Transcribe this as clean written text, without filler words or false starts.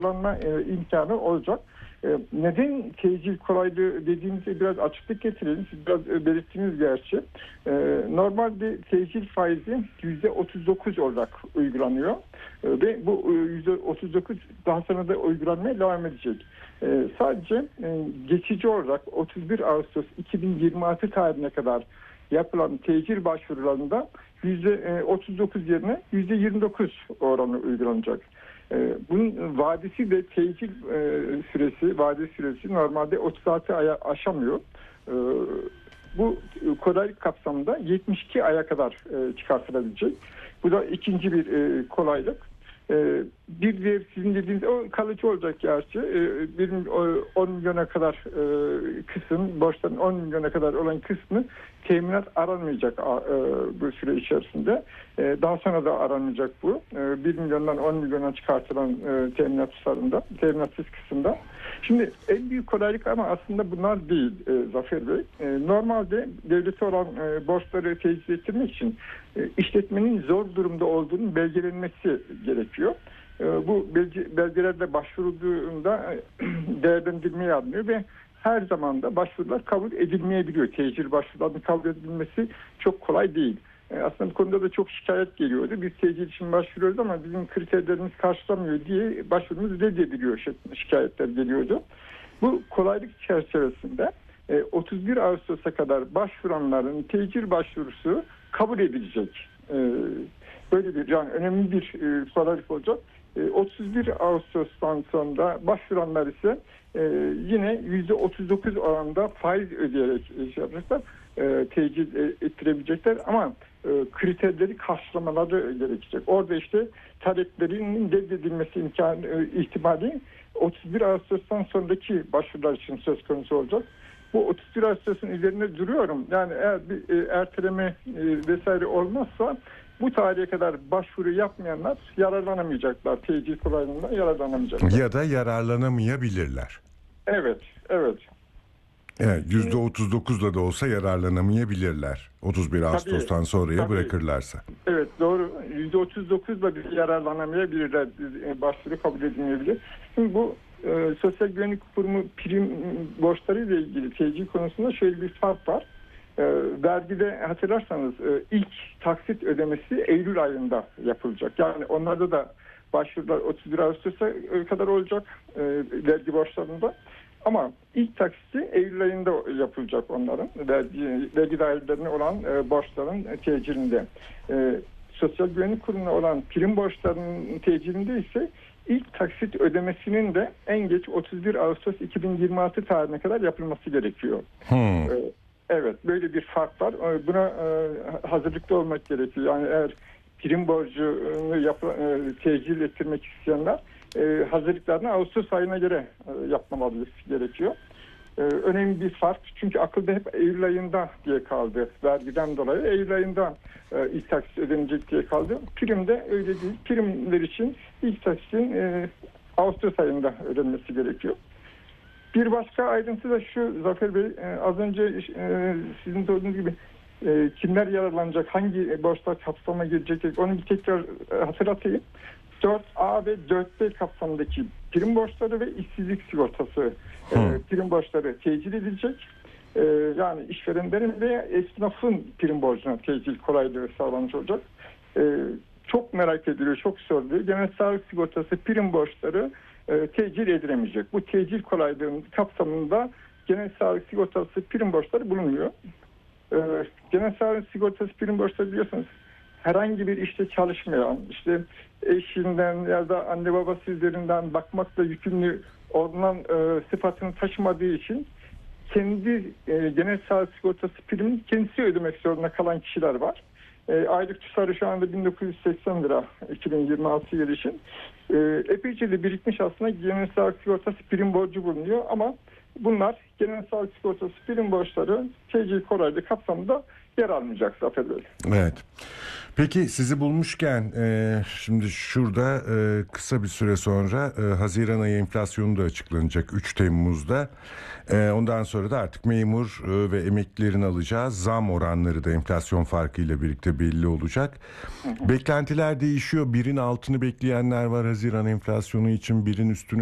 kullanma imkanı olacak. Neden tecil kolaylığı dediğinizde biraz açıklık getirelim. Siz biraz belirttiniz gerçi. Normalde tecil faizi %39 olarak uygulanıyor. Ve bu %39 daha sonra da uygulanmaya devam edecek. Sadece geçici olarak 31 Ağustos 2026 tarihine kadar yapılan tecil başvurularında %39 yerine %29 oranı uygulanacak. Bunun vadesi de tecil vade süresi normalde 36 aya aşamıyor. Bu kolaylık kapsamında 72 aya kadar çıkartılabilecek. Bu da ikinci bir kolaylık. Bir diğer sizin dediğiniz o kalıcı olacak gerçi. 10 milyona kadar kısım, borçların 10 milyona kadar olan kısmı teminat aranmayacak bu süre içerisinde. Daha sonra da aranmayacak bu. 1 milyondan 10 milyona çıkartılan teminatsız kısımda. Şimdi en büyük kolaylık ama aslında bunlar değil Zafer Bey. Normalde devlete olan borçları tecil ettirmek için işletmenin zor durumda olduğunun belgelenmesi gerekiyor. Bu belgelerde başvurulduğunda değerlendirmeye alınıyor ve her zaman da başvurular kabul edilmeyebiliyor. Tecil başvurularının kabul edilmesi çok kolay değil. Aslında bu konuda da çok şikayet geliyordu. Biz tecil için başvuruyoruz ama bizim kriterlerimiz karşılamıyor diye başvurumuz reddediliyor şikayetler geliyordu. Bu kolaylık çerçevesinde 31 Ağustos'a kadar başvuranların tecil başvurusu kabul edilecek. Böyle bir önemli bir kolaylık olacak. 31 Ağustos'tan sonra başvuranlar ise yine %39 oranında faiz ödeyerek yapacaklar. Tecil ettirebilecekler ama kriterleri karşılamaları gerekecek. Orada işte taleplerinin reddedilmesi ihtimali 31 Ağustos'tan sonraki başvurular için söz konusu olacak. Bu 31 Ağustos'un üzerine duruyorum. Yani eğer bir erteleme vesaire olmazsa bu tarihe kadar başvuru yapmayanlar yararlanamayacaklar. Tecil kolaylığından yararlanamayacaklar. Ya da yararlanamayabilirler. Evet. Evet, %39'la da olsa yararlanamayabilirler. 31 Ağustos'tan sonraya bırakırlarsa. Evet, doğru. %39'la bir yararlanamayabilirler. Başvuru kabul edilmeyebilir. Şimdi bu Sosyal Güvenlik Kurumu prim borçları ile ilgili tecil konusunda şöyle bir fark var. Vergide hatırlarsanız ilk taksit ödemesi Eylül ayında yapılacak. Yani onlarda da başvurular 31 Ağustos'a kadar olacak vergi borçlarında. Ama ilk taksiti Eylül ayında yapılacak onların vergi dairelerine olan borçların tecilinde. Sosyal Güvenlik Kurumu'na olan prim borçlarının tecilinde ise ilk taksit ödemesinin de en geç 31 Ağustos 2026 tarihine kadar yapılması gerekiyor. Evet, böyle bir fark var. Buna hazırlıklı olmak gerekiyor. Yani eğer prim borcunu tecil ettirmek isteyenler hazırlıklarını Ağustos ayına göre yapmaları gerekiyor. Önemli bir fark. Çünkü akılda hep Eylül ayında diye kaldı. Vergiden dolayı Eylül ayında ilk taksit ödenecek diye kaldı. Primde öyle değil. Primler için ilk taksitin Ağustos ayında ödenmesi gerekiyor. Bir başka ayrıntı da şu Zafer Bey, az önce sizin sorduğunuz gibi kimler yararlanacak, hangi borçlar kapsamına girecek, onu bir tekrar hatırlatayım. 4A ve 4B kapsamındaki prim borçları ve işsizlik sigortası prim borçları tecil edilecek. Yani işverenlerin ve esnafın prim borcuna tecil kolaylığı sağlanmış olacak. Çok merak ediliyor, çok soruluyor. Genel sağlık sigortası prim borçları tecil edilemeyecek. Bu tecil kolaylığın kapsamında genel sağlık sigortası prim borçları bulunmuyor. Genel sağlık sigortası prim borçları biliyorsunuz herhangi bir işte çalışmayan, işte eşinden ya da anne babası üzerinden bakmakla yükümlü olunan sıfatını taşımadığı için kendi genel sağlık sigortası primini kendisi ödemek zorunda kalan kişiler var. Aylık tutarı şu anda 1980 lira 2026 yıl için. Epeyce de birikmiş aslında genel sağlık sigortası prim borcu bulunuyor ama bunlar genel sağlık sigortası prim borçları tecil kolaylığı kapsamında yer almayacak Zafer Bey. Evet. Peki sizi bulmuşken şimdi şurada kısa bir süre sonra Haziran ayı enflasyonu da açıklanacak 3 Temmuz'da. Ondan sonra da artık memur ve emeklilerin alacağı zam oranları da enflasyon farkıyla birlikte belli olacak. Beklentiler değişiyor. Birin altını bekleyenler var Haziran enflasyonu için, birin üstünü